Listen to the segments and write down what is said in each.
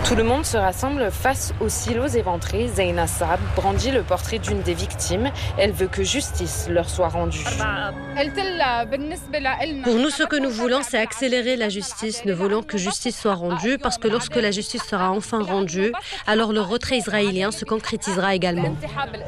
Tout le monde se rassemble face aux silos éventrés. Zeyna Saab brandit le portrait d'une des victimes. Elle veut que justice leur soit rendue. Pour nous, ce que nous voulons, c'est accélérer la justice. Nous voulons que justice soit rendue parce que lorsque la justice sera enfin rendue, alors le retrait israélien se concrétisera également.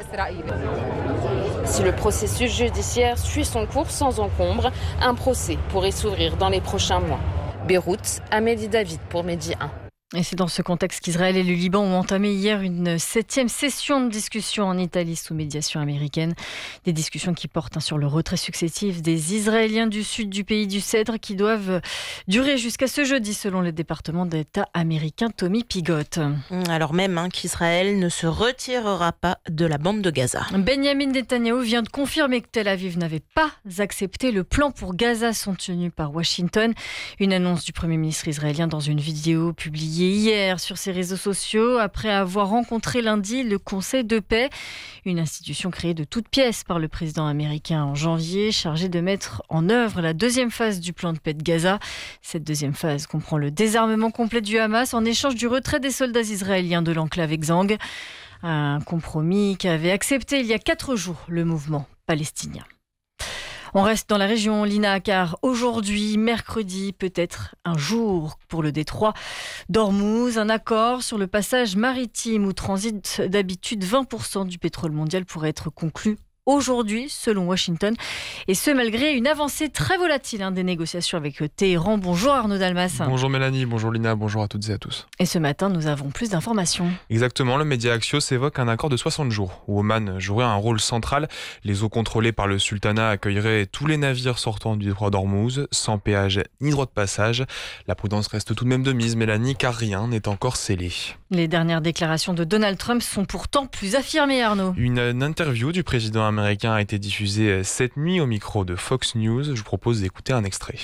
Si le processus judiciaire suit son cours sans encombre, un procès pourrait s'ouvrir dans les prochains mois. Beyrouth, Amélie David pour Midi 1. Et c'est dans ce contexte qu'Israël et le Liban ont entamé hier une 7e session de discussion en Italie sous médiation américaine. Des discussions qui portent sur le retrait successif des Israéliens du sud du pays du Cèdre qui doivent durer jusqu'à ce jeudi selon le département d'État américain Tommy Pigott. Alors même qu'Israël ne se retirera pas de la bande de Gaza. Benjamin Netanyahou vient de confirmer que Tel Aviv n'avait pas accepté le plan pour Gaza soutenu par Washington. Une annonce du Premier ministre israélien dans une vidéo publiée hier sur ses réseaux sociaux après avoir rencontré lundi le Conseil de paix, une institution créée de toutes pièces par le président américain en janvier, chargée de mettre en œuvre la deuxième phase du plan de paix de Gaza. Cette deuxième phase comprend le désarmement complet du Hamas en échange du retrait des soldats israéliens de l'enclave Exang, un compromis qu'avait accepté il y a 4 jours le mouvement palestinien. On reste dans la région, Lina, car aujourd'hui, mercredi, peut-être un jour pour le détroit d'Ormuz. Un accord sur le passage maritime où transite d'habitude 20% du pétrole mondial pourrait être conclu aujourd'hui, selon Washington. Et ce, malgré une avancée très volatile des négociations avec Téhéran. Bonjour Arnaud Dalmas. Bonjour Mélanie, bonjour Lina, bonjour à toutes et à tous. Et ce matin, nous avons plus d'informations. Exactement, le média Axios évoque un accord de 60 jours où Oman jouerait un rôle central. Les eaux contrôlées par le sultanat accueilleraient tous les navires sortant du détroit d'Ormuz, sans péage ni droit de passage. La prudence reste tout de même de mise, Mélanie, car rien n'est encore scellé. Les dernières déclarations de Donald Trump sont pourtant plus affirmées, Arnaud. Une interview du président américain a été diffusée cette nuit au micro de Fox News. Je vous propose d'écouter un extrait.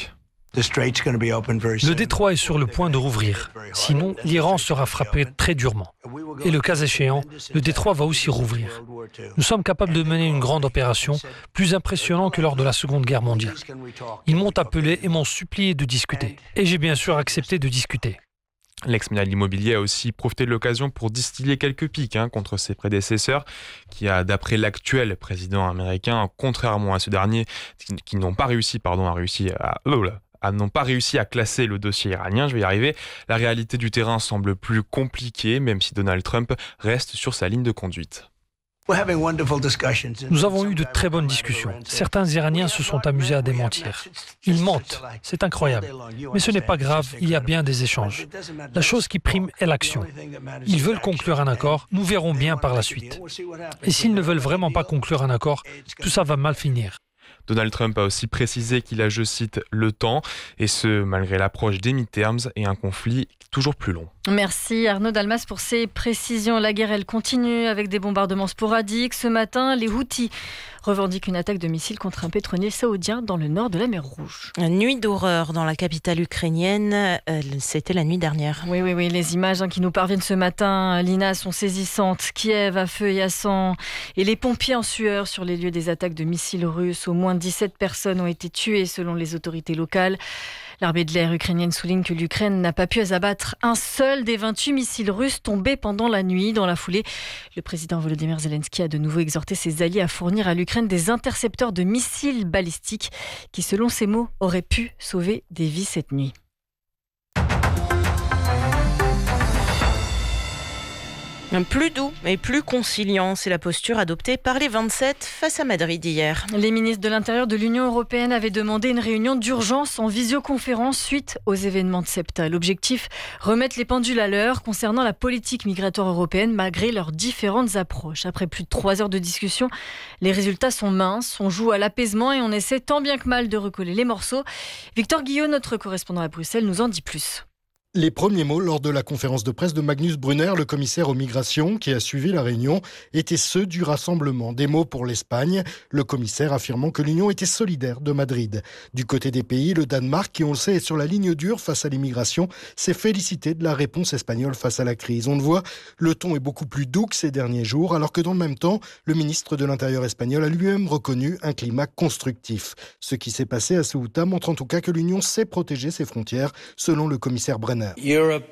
Le détroit est sur le point de rouvrir. Sinon, l'Iran sera frappé très durement. Et le cas échéant, le détroit va aussi rouvrir. Nous sommes capables de mener une grande opération, plus impressionnante que lors de la Seconde Guerre mondiale. Ils m'ont appelé et m'ont supplié de discuter. Et j'ai bien sûr accepté de discuter. L'ex-ministre de l'immobilier a aussi profité de l'occasion pour distiller quelques piques contre ses prédécesseurs, qui a, d'après l'actuel président américain, contrairement à ce dernier, qui n'ont pas réussi à classer le dossier iranien, je vais y arriver. La réalité du terrain semble plus compliquée, même si Donald Trump reste sur sa ligne de conduite. Nous avons eu de très bonnes discussions. Certains Iraniens se sont amusés à démentir. Ils mentent, c'est incroyable. Mais ce n'est pas grave, il y a bien des échanges. La chose qui prime est l'action. Ils veulent conclure un accord, nous verrons bien par la suite. Et s'ils ne veulent vraiment pas conclure un accord, tout ça va mal finir. Donald Trump a aussi précisé qu'il a, je cite, le temps, et ce, malgré l'approche des midterms et un conflit toujours plus long. Merci Arnaud Dalmas pour ces précisions. La guerre, elle continue avec des bombardements sporadiques. Ce matin, les Houthis revendiquent une attaque de missiles contre un pétrolier saoudien dans le nord de la mer Rouge. Une nuit d'horreur dans la capitale ukrainienne, c'était la nuit dernière. Oui, les images qui nous parviennent ce matin, Lina, sont saisissantes. Kiev à feu et à sang, et les pompiers en sueur sur les lieux des attaques de missiles russes. Au moins 17 personnes ont été tuées selon les autorités locales. L'armée de l'air ukrainienne souligne que l'Ukraine n'a pas pu abattre un seul des 28 missiles russes tombés pendant la nuit. Dans la foulée, le président Volodymyr Zelensky a de nouveau exhorté ses alliés à fournir à l'Ukraine des intercepteurs de missiles balistiques qui, selon ses mots, auraient pu sauver des vies cette nuit. Plus doux et plus conciliant, c'est la posture adoptée par les 27 face à Madrid hier. Les ministres de l'Intérieur de l'Union européenne avaient demandé une réunion d'urgence en visioconférence suite aux événements de Ceuta. L'objectif, remettre les pendules à l'heure concernant la politique migratoire européenne malgré leurs différentes approches. Après plus de 3 heures de discussion, les résultats sont minces. On joue à l'apaisement et on essaie tant bien que mal de recoller les morceaux. Victor Guillot, notre correspondant à Bruxelles, nous en dit plus. Les premiers mots lors de la conférence de presse de Magnus Brunner, le commissaire aux migrations qui a suivi la réunion, étaient ceux du rassemblement. Des mots pour l'Espagne, le commissaire affirmant que l'Union était solidaire de Madrid. Du côté des pays, le Danemark, qui on le sait est sur la ligne dure face à l'immigration, s'est félicité de la réponse espagnole face à la crise. On le voit, le ton est beaucoup plus doux que ces derniers jours, alors que dans le même temps, le ministre de l'Intérieur espagnol a lui-même reconnu un climat constructif. Ce qui s'est passé à Ceuta montre en tout cas que l'Union sait protéger ses frontières, selon le commissaire Brenner.